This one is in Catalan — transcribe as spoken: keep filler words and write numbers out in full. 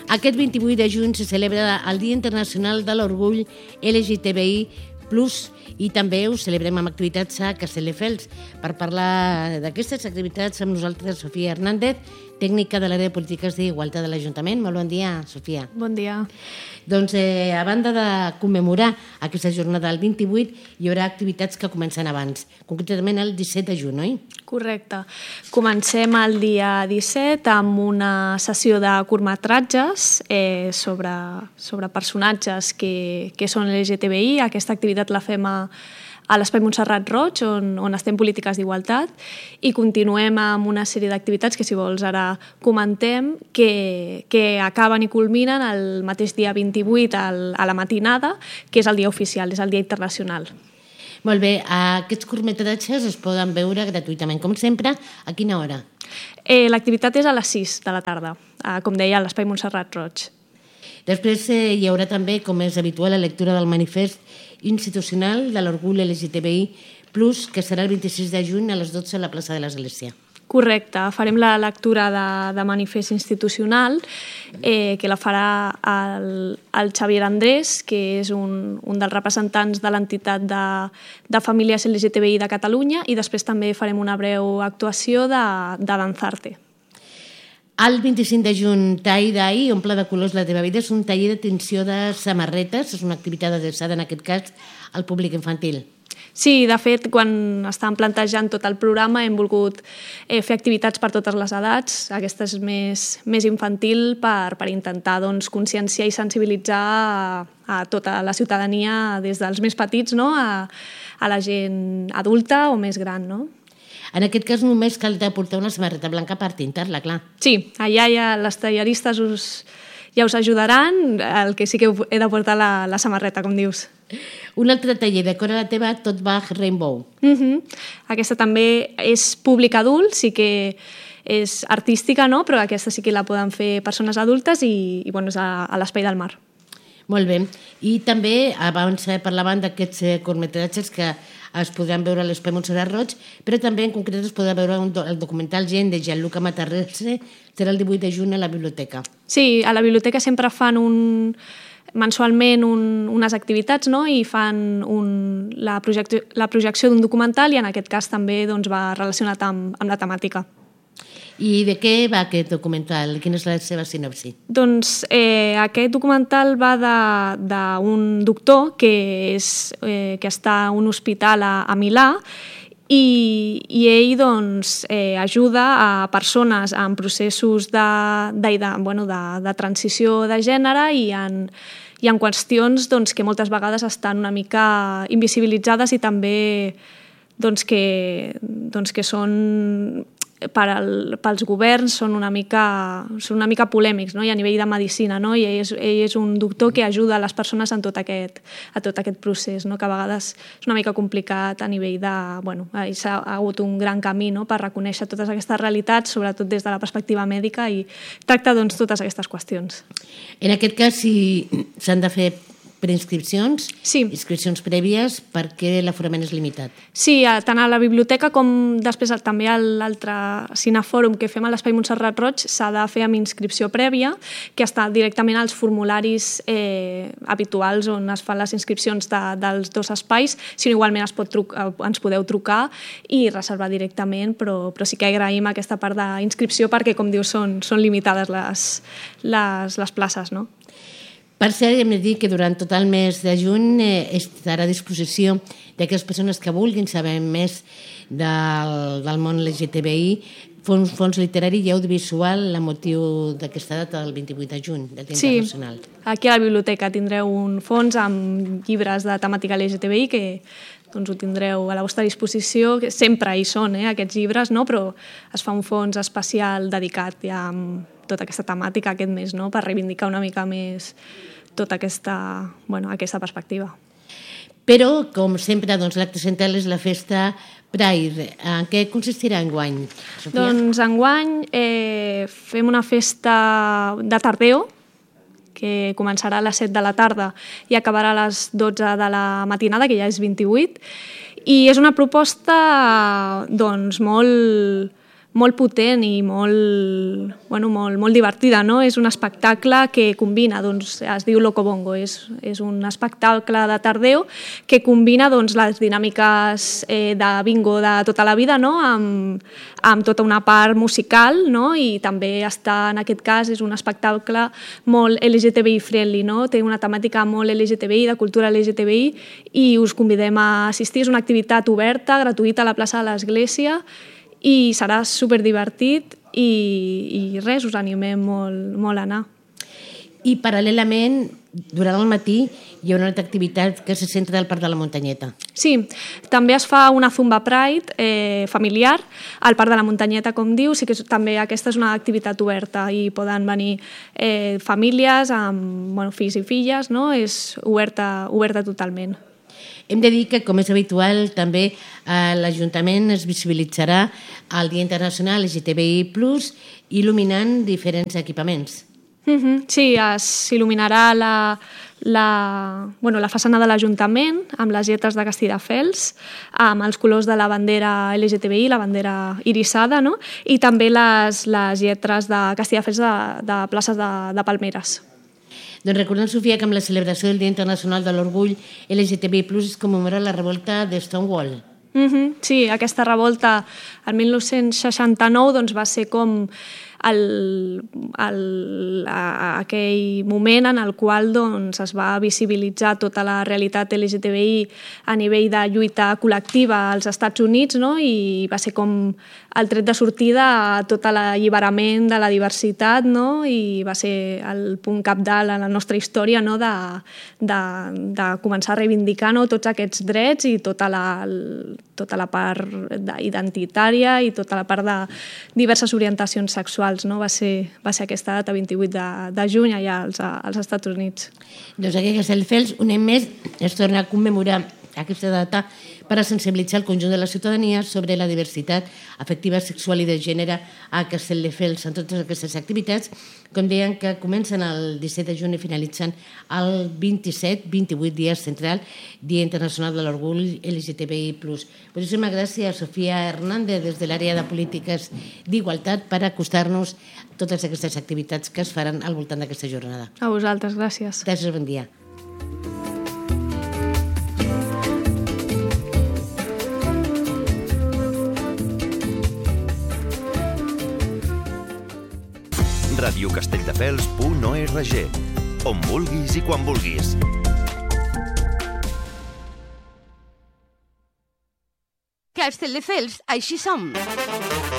Aquest vint-i-vuit de juny se celebra el Dia Internacional de l'Orgull L G T B I plus, i també ho celebrem amb activitats a Castelldefels. Per parlar d'aquestes activitats amb nosaltres Sofia Hernández, tècnica de l'àrea de polítiques d'igualtat de l'Ajuntament. Molt bon dia, Sofia. Bon dia. Doncs eh, a banda de commemorar aquesta jornada del vint-i-vuit, hi haurà activitats que comencen abans, concretament el disset de juny, oi? Correcte. Comencem el dia disset amb una sessió de curtmetratges eh, sobre, sobre personatges que, que són L G T B I. Aquesta activitat la fem a a l'Espai Montserrat Roig, on, on estem polítiques d'igualtat, i continuem amb una sèrie d'activitats que, si vols, ara comentem, que, que acaben i culminen el mateix dia vint-i-vuit al, a la matinada, que és el dia oficial, és el dia internacional. Molt bé, aquests curtmetratges es poden veure gratuïtament, com sempre. A quina hora? Eh, L'activitat és a les sis de la tarda, eh, com deia, a l'Espai Montserrat Roig. Després eh, hi haurà també, com és habitual, la lectura del manifest institucional de l'Orgull L G T B I plus, que serà el vint-i-sis de juny a les dotze a la plaça de l'Església. Correcte, farem la lectura de, de manifest institucional, eh, que la farà el, el Xavier Andrés, que és un, un dels representants de l'entitat de, de famílies L G T B I de Catalunya, i després també farem una breu actuació de, de Danzarte. El vint-i-cinc de juny, Tall d'Ai, omple de colors la teva vida, és un taller de tinció de samarretes, és una activitat adreçada, en aquest cas, al públic infantil. Sí, de fet, quan estàvem plantejant tot el programa hem volgut eh, fer activitats per totes les edats. Aquesta és més, més infantil per, per intentar doncs, conscienciar i sensibilitzar a, a tota la ciutadania, des dels més petits, no? a, a la gent adulta o més gran, no? En aquest cas només cal portar una samarreta blanca per tintar-la, clar. Sí, allà ja les talleristes us, ja us ajudaran, el que sí que he de portar la, la samarreta, com dius. Un altre taller, Decora la teva Tot Bach Rainbow. Uh-huh. Aquesta també és públic adult, sí que és artística, no? Però aquesta sí que la poden fer persones adultes i, i bueno, és a, a l'Espai del Mar. Molt bé. I també, abans parlaven d'aquests curtmetratges que es podran veure a l'Espai Montserrat Roig, però també en concret es podrà veure un do, el documental Gent de Gianluca Matarrese, serà el divuit de juny a la biblioteca. Sí, a la biblioteca sempre fan un, mensualment un, unes activitats, no? I fan un, la, projecció, la projecció d'un documental, i en aquest cas també doncs, va relacionat amb, amb la temàtica. I de què va aquest documental? Quina és la seva sinopsi? Doncs eh, aquest documental va d'un doctor que, és, eh, que està a un hospital a, a Milà, i, i ell doncs, eh, ajuda a persones en processos de, de, de, bueno, de, de transició de gènere i en, i en qüestions doncs, que moltes vegades estan una mica invisibilitzades i també doncs, que, doncs, que són... Per al, pels governs són una mica, són una mica polèmics, no? I a nivell de medicina, no? I ell és, ell és un doctor que ajuda les persones en tot aquest, a tot aquest procés, no? Que a vegades és una mica complicat a nivell de... Bueno, s'ha hagut un gran camí, no? Per reconèixer totes aquestes realitats, sobretot des de la perspectiva mèdica, i tracta doncs, totes aquestes qüestions. En aquest cas, si s'han de fer preinscripcions, sí. inscripcions prèvies, perquè l'aforament és limitat. Sí, tant a la biblioteca com després també a l'altre cinefòrum que fem a l'Espai Montserrat Roig s'ha de fer amb inscripció prèvia, que està directament als formularis eh, habituals on es fan les inscripcions de, dels dos espais, sinó igualment es pot trucar, ens podeu trucar i reservar directament, però, però sí que agraïm aquesta part d'inscripció perquè, com dius, són, són limitades les, les, les places, no? Per cert, hem de dir que durant tot el mes de juny eh, estarà a disposició d'aquelles persones que vulguin saber més del, del món L G T B I, fons, fons literari i audiovisual a motiu d'aquesta data del vint-i-vuit de juny, del Dia Internacional. Sí, aquí a la biblioteca tindreu un fons amb llibres de temàtica L G T B I que doncs, ho tindreu a la vostra disposició, que sempre hi són eh, aquests llibres, no? Però es fa un fons especial dedicat ja amb tota aquesta temàtica aquest mes, no? Per reivindicar una mica més tota aquesta, bueno, aquesta perspectiva. Però, com sempre, doncs, l'acte central és la festa Pride. En què consistirà enguany, Sofia? Doncs enguany eh, fem una festa de tardeo, que començarà a les set de la tarda i acabarà a les dotze de la matinada, que ja és vint-i-vuit, i és una proposta doncs, molt, molt potent i molt, bueno, molt, molt divertida, no? És un espectacle que combina, doncs, es diu Locobongo, és, és un espectacle de tardeu que combina doncs, les dinàmiques eh, de bingo de tota la vida, no? amb, amb tota una part musical, no? I també està, en aquest cas, és un espectacle molt L G T B I friendly, no? Té una temàtica molt L G T B I, de cultura L G T B I, i us convidem a assistir. És una activitat oberta, gratuïta, a la plaça de l'Església, i serà superdivertit i, i res, us animem molt, molt a anar. I paral·lelament, durant el matí, hi ha una altra activitat que se centra al Parc de la Muntanyeta. Sí, també es fa una Zumba Pride eh, familiar al Parc de la Muntanyeta, com diu. Sí que també aquesta és una activitat oberta i poden venir eh, famílies amb bueno, fills i filles, no? És oberta, oberta totalment. Hem de dir que, com és habitual, també a l'Ajuntament es visibilitzarà el Dia Internacional L G T B I plus, il·luminant diferents equipaments. Mm-hmm. Sí, s'il·luminarà la, la, bueno, la façana de l'Ajuntament amb les lletres de Castelldefels, amb els colors de la bandera L G T B I, la bandera irisada, no? I també les, les lletres de Castelldefels de, de places de, de palmeres. Doncs recordem, Sofia, que amb la celebració del Dia Internacional de l'Orgull L G T B I plus es commemora la revolta de Stonewall. Mm-hmm. Sí, aquesta revolta el mil nou-cents seixanta-nou doncs, va ser com el, el, a, aquell moment en el qual doncs, es va visibilitzar tota la realitat L G T B I a nivell de lluita col·lectiva als Estats Units, no? I va ser com el tret de sortida a tot l'alliberament de la diversitat, no? I va ser el punt cabdal en la nostra història, no? de, de, de començar a reivindicar, no? Tots aquests drets i tota la, tota la part identitària i tota la part de diverses orientacions sexuals, no? Va ser, va ser aquesta data, vint-i-vuit de, de juny, allà als, als Estats Units. Doncs aquí a Castelldefels, un any més, es torna a commemorar aquesta data per a sensibilitzar el conjunt de la ciutadania sobre la diversitat afectiva, sexual i de gènere a Castelldefels. En totes aquestes activitats, com deien, que comencen el disset de juny i finalitzen el vint-i-set, vint-i-vuit dies central, Dia Internacional de l'Orgull L G T B I plus. Moltíssimes gràcies, Sofia Hernández, des de l'àrea de polítiques d'igualtat, per acostar-nos totes aquestes activitats que es faran al voltant d'aquesta jornada. A vosaltres, gràcies. Gràcies, bon dia. radio castelldefels punt org, on vulguis i quan vulguis. Castelldefels, així som.